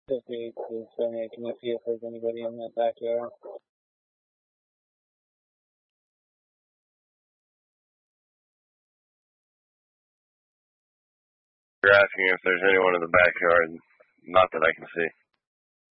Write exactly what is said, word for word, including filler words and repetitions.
fifty-eight to seventy-eight, can you see if there's anybody in that backyard? You're asking if there's anyone in the backyard. Not that I can see.